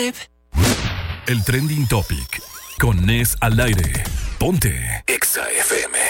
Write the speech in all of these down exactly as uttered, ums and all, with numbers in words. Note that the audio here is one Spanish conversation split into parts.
Web. El Trending Topic con Nes al aire. Ponte Exa F M.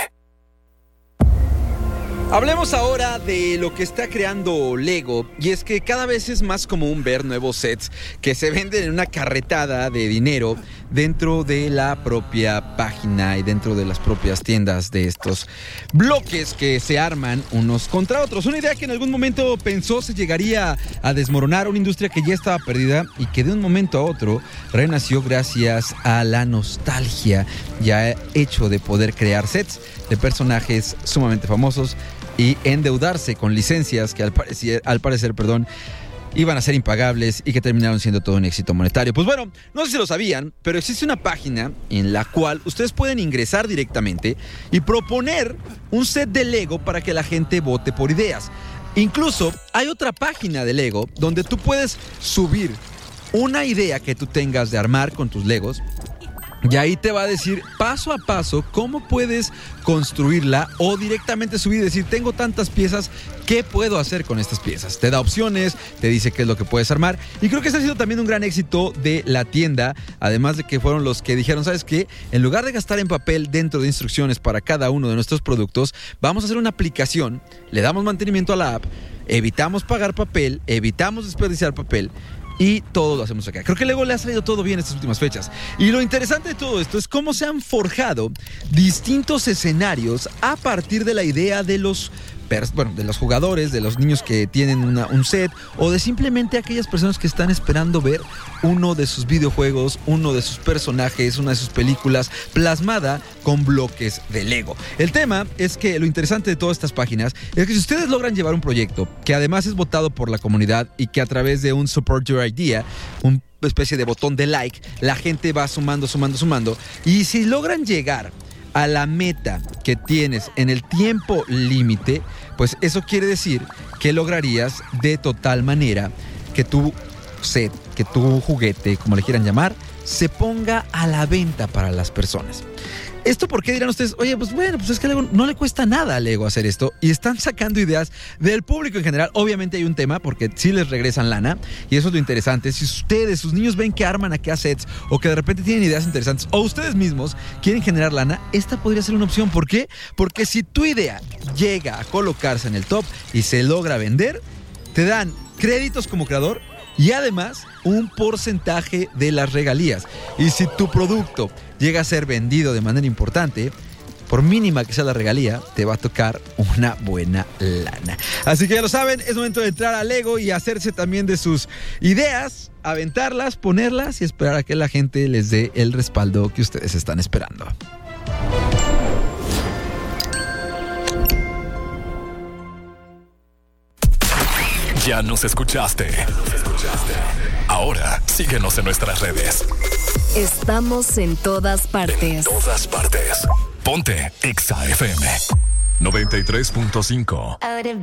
Hablemos ahora de lo que está creando Lego, y es que cada vez es más común ver nuevos sets que se venden en una carretada de dinero dentro de la propia página y dentro de las propias tiendas de estos bloques que se arman unos contra otros. Una idea que en algún momento pensó se llegaría a desmoronar, una industria que ya estaba perdida y que de un momento a otro renació gracias a la nostalgia ya hecho de poder crear sets de personajes sumamente famosos y endeudarse con licencias que al parecer, al parecer, perdón, iban a ser impagables y que terminaron siendo todo un éxito monetario. Pues bueno, no sé si lo sabían, pero existe una página en la cual ustedes pueden ingresar directamente y proponer un set de Lego para que la gente vote por ideas. Incluso hay otra página de Lego donde tú puedes subir una idea que tú tengas de armar con tus Legos. Y ahí te va a decir paso a paso cómo puedes construirla, o directamente subir y decir, tengo tantas piezas, ¿qué puedo hacer con estas piezas? Te da opciones, te dice qué es lo que puedes armar. Y creo que ese ha sido también un gran éxito de la tienda, además de que fueron los que dijeron, ¿sabes qué? En lugar de gastar en papel dentro de instrucciones para cada uno de nuestros productos, vamos a hacer una aplicación, le damos mantenimiento a la app, evitamos pagar papel, evitamos desperdiciar papel, y todo lo hacemos acá. Creo que Lego le ha salido todo bien estas últimas fechas. Y lo interesante de todo esto es cómo se han forjado distintos escenarios a partir de la idea de los, bueno, de los jugadores, de los niños que tienen una, un set, o de simplemente aquellas personas que están esperando ver uno de sus videojuegos, uno de sus personajes, una de sus películas plasmada con bloques de Lego. El tema es que lo interesante de todas estas páginas es que si ustedes logran llevar un proyecto que además es votado por la comunidad y que a través de un Support Your Idea, un especie de botón de like, la gente va sumando, sumando, sumando, y si logran llegar a la meta que tienes en el tiempo límite, pues eso quiere decir que lograrías de total manera que tu set, que tu juguete, como le quieran llamar, se ponga a la venta para las personas. ¿Esto por qué dirán ustedes? Oye, pues bueno, pues es que a Lego no le cuesta nada a Lego hacer esto, y están sacando ideas del público en general. Obviamente hay un tema porque sí les regresan lana, y eso es lo interesante. Si ustedes, sus niños ven que arman aquí a sets, o que de repente tienen ideas interesantes, o ustedes mismos quieren generar lana, esta podría ser una opción. ¿Por qué? Porque si tu idea llega a colocarse en el top y se logra vender, te dan créditos como creador y además un porcentaje de las regalías. Y si tu producto llega a ser vendido de manera importante, por mínima que sea la regalía, te va a tocar una buena lana. Así que ya lo saben, es momento de entrar a Lego y hacerse también de sus ideas, aventarlas, ponerlas y esperar a que la gente les dé el respaldo que ustedes están esperando. Ya nos escuchaste. Ahora síguenos en nuestras redes. Estamos en todas partes. En todas partes. Ponte Exa F M noventa y tres punto cinco.